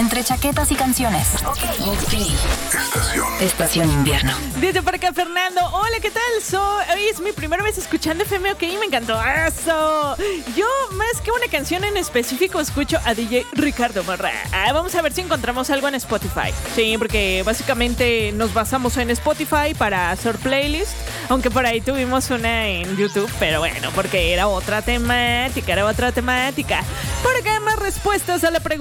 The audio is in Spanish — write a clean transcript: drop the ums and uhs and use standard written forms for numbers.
entre chaquetas y canciones. Ok. Estación invierno. Dice por acá Fernando, hola, ¿qué tal? Hoy es mi primera vez escuchando FM OK, me encantó eso. Yo, más que una canción en específico, escucho a DJ Ricardo Morra. Vamos a ver si encontramos algo en Spotify. Sí, porque básicamente nos basamos en Spotify para hacer playlist, aunque por ahí tuvimos una en YouTube, pero bueno, porque era otra temática. Por acá más respuestas a la pregunta.